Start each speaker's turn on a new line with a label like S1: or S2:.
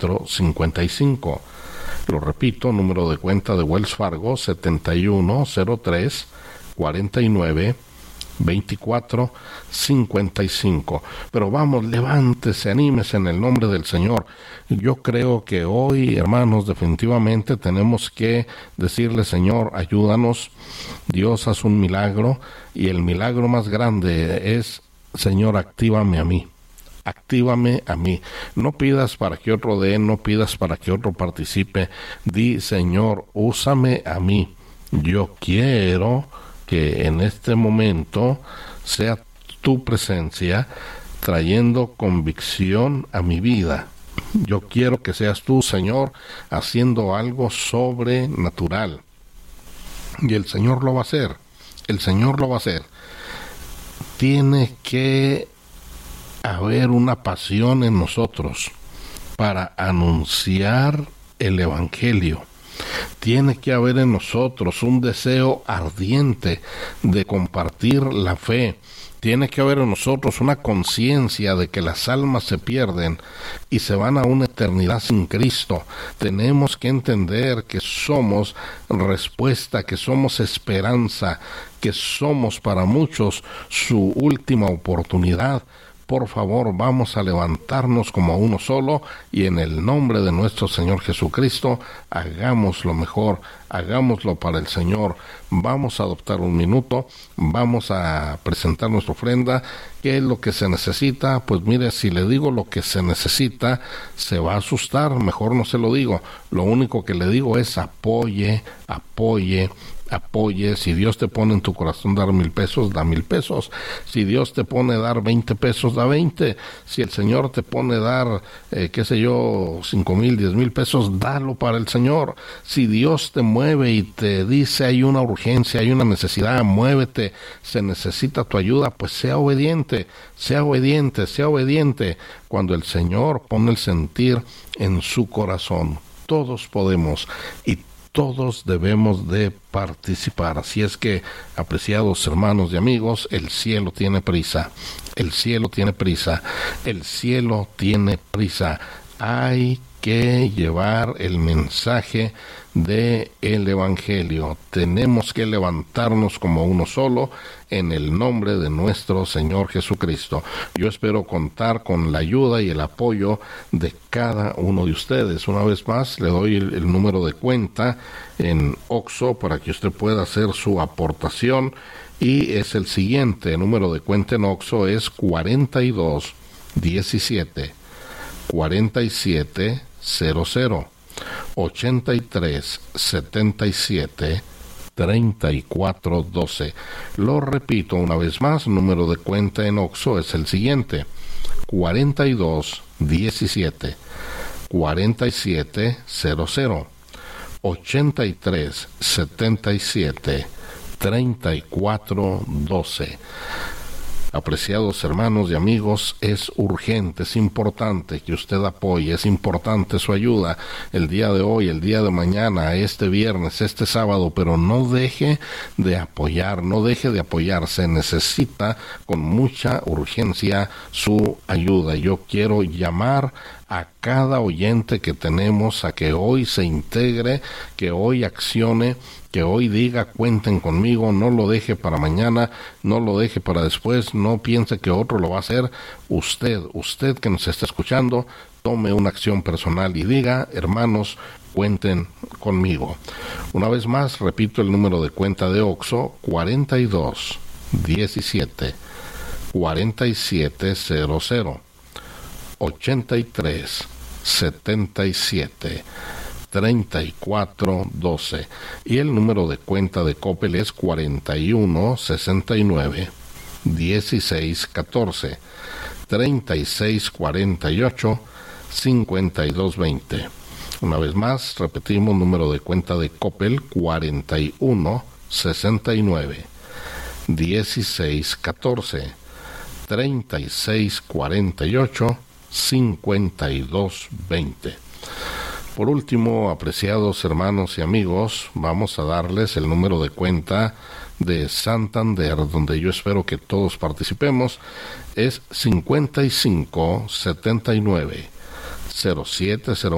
S1: 7103-2455. Lo repito, número de cuenta de Wells Fargo, 7103-49-2455. Pero vamos, levántese, anímese en el nombre del Señor. Yo creo que hoy, hermanos, definitivamente tenemos que decirle: Señor, ayúdanos. Dios, haz un milagro, y el milagro más grande es: Señor, actívame a mí. Actívame a mí. No pidas para que otro dé, no pidas para que otro participe. Di: Señor, úsame a mí. Yo quiero que en este momento sea tu presencia trayendo convicción a mi vida. Yo quiero que seas tú, Señor, haciendo algo sobrenatural. Y el Señor lo va a hacer. El Señor lo va a hacer. Tiene que haber una pasión en nosotros para anunciar el Evangelio. Tiene que haber en nosotros un deseo ardiente de compartir la fe. Tiene que haber en nosotros una conciencia de que las almas se pierden y se van a una eternidad sin Cristo. Tenemos que entender que somos respuesta, que somos esperanza, que somos para muchos su última oportunidad. Por favor, vamos a levantarnos como uno solo y en el nombre de nuestro Señor Jesucristo, hagámoslo mejor, hagámoslo para el Señor. Vamos a adoptar un minuto, vamos a presentar nuestra ofrenda. ¿Qué es lo que se necesita? Pues mire, si le digo lo que se necesita, se va a asustar, mejor no se lo digo. Lo único que le digo es: apoye, apoye, apoye. Si Dios te pone en tu corazón dar 1,000 pesos, da 1,000 pesos. Si Dios te pone dar 20 pesos, da 20. Si el Señor te pone dar, 5,000, 10,000 pesos, dalo para el Señor. Si Dios te mueve y te dice: hay una urgencia, hay una necesidad, muévete, se necesita tu ayuda, pues sea obediente, sea obediente, sea obediente. Cuando el Señor pone el sentir en su corazón, todos podemos y todos debemos de participar. Así es que, apreciados hermanos y amigos, el cielo tiene prisa, el cielo tiene prisa, el cielo tiene prisa. Hay que llevar el mensaje de el Evangelio. Tenemos que levantarnos como uno solo en el nombre de nuestro Señor Jesucristo. Yo espero contar con la ayuda y el apoyo de cada uno de ustedes. Una vez más, le doy el número de cuenta en OXXO para que usted pueda hacer su aportación, y es el siguiente. El número de cuenta en OXXO es 42 17 47 00 83 77 34 12. Lo repito una vez más, número de cuenta en OXXO es el siguiente: 42 17 47 00 83 77 34 12. Apreciados hermanos y amigos, es urgente, es importante que usted apoye, es importante su ayuda el día de hoy, el día de mañana, este viernes, este sábado, pero no deje de apoyar, no deje de apoyar. Se necesita con mucha urgencia su ayuda. Yo quiero llamar a cada oyente que tenemos a que hoy se integre, que hoy accione, que hoy diga: cuenten conmigo. No lo deje para mañana, no lo deje para después, no piense que otro lo va a hacer. Usted que nos está escuchando, tome una acción personal y diga: hermanos, cuenten conmigo. Una vez más, repito el número de cuenta de OXXO: 42 17 47 00 83 77 34 12, y el número de cuenta de Coppel es 41 69 16 14 36 48 52 20. Una vez más, repetimos: número de cuenta de Coppel 41 69 16 14 36 48 52 20. Por último, apreciados hermanos y amigos, vamos a darles el número de cuenta de Santander, donde yo espero que todos participemos. Es 55 79 07